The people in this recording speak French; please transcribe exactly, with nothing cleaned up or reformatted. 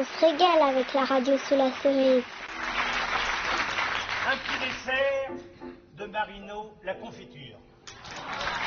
On se régale avec la radio sous la cerise. Un petit dessert de Marino, la confiture.